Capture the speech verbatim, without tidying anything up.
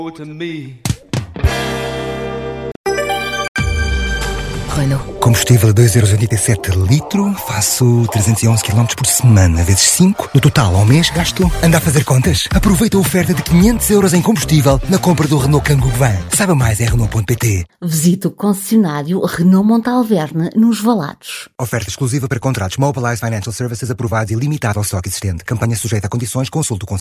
to me. Renault. Combustível a dois euros e oitenta e sete litro, faço trezentos e onze quilómetros por semana, vezes cinco. No total, ao mês, gasto... Anda a fazer contas? Aproveita a oferta de quinhentos euros em combustível na compra do Renault Kangoo Van. Saiba mais em Renault ponto pt. Visite o concessionário Renault Montalverne, nos Valados. Oferta exclusiva para contratos Mobilize Financial Services aprovados e limitada ao estoque existente. Campanha sujeita a condições, consulte o concessionário.